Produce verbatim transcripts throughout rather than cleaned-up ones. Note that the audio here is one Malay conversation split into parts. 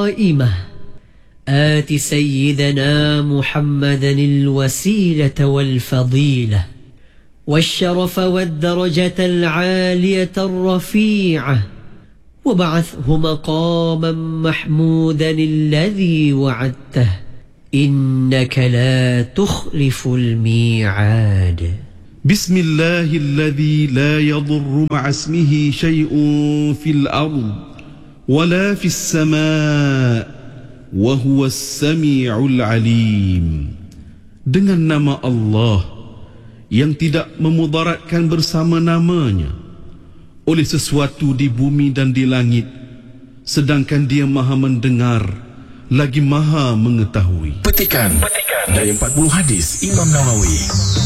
قائمة آت سيدنا محمدا الوسيلة والفضيلة والشرف والدرجة العالية الرفيعة وابعثه مقاما محمودا الذي وعدته إنك لا تخلف الميعاد. بسم الله الذي لا يضر مع اسمه شيء في الأرض ولا في السماء وهو السميع العليم. Dengan nama Allah yang tidak memudaratkan bersama namanya oleh sesuatu di bumi dan di langit, sedangkan Dia Maha mendengar lagi Maha mengetahui. Petikan, Petikan dari empat puluh hadis Imam Nawawi.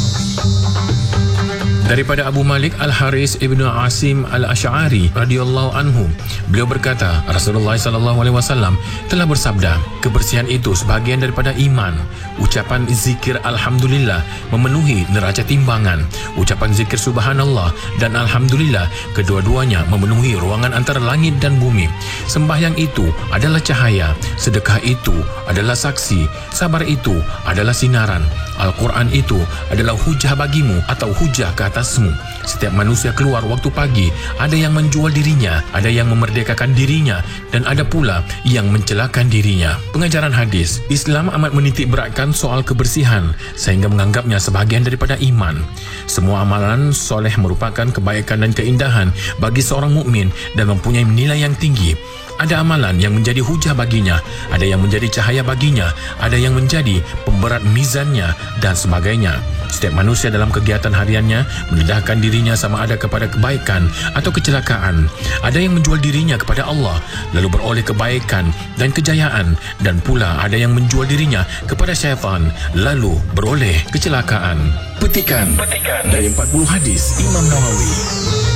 Daripada Abu Malik Al-Haris Ibnu Asim Al-Ash'ari radhiyallahu anhu, beliau berkata, Rasulullah sallallahu alaihi wasallam telah bersabda, kebersihan itu sebahagian daripada iman. Ucapan zikir alhamdulillah memenuhi neraca timbangan. Ucapan zikir subhanallah dan alhamdulillah, kedua-duanya memenuhi ruangan antara langit dan bumi. Sembahyang itu adalah cahaya, sedekah itu adalah saksi, sabar itu adalah sinaran, Al-Quran itu adalah hujah bagimu atau hujah ke atasmu. Setiap manusia keluar waktu pagi, ada yang menjual dirinya, ada yang memerdekakan dirinya, dan ada pula yang mencelakan dirinya. Pengajaran hadis, Islam amat menitik beratkan soal kebersihan sehingga menganggapnya sebahagian daripada iman. Semua amalan soleh merupakan kebaikan dan keindahan bagi seorang mukmin dan mempunyai nilai yang tinggi. Ada amalan yang menjadi hujah baginya, ada yang menjadi cahaya baginya, ada yang menjadi pemberat mizannya, dan sebagainya. Setiap manusia dalam kegiatan hariannya mendedahkan dirinya sama ada kepada kebaikan atau kecelakaan. Ada yang menjual dirinya kepada Allah lalu beroleh kebaikan dan kejayaan, dan pula ada yang menjual dirinya kepada syaitan lalu beroleh kecelakaan. Petikan, Petikan dari empat puluh hadis Imam Nawawi.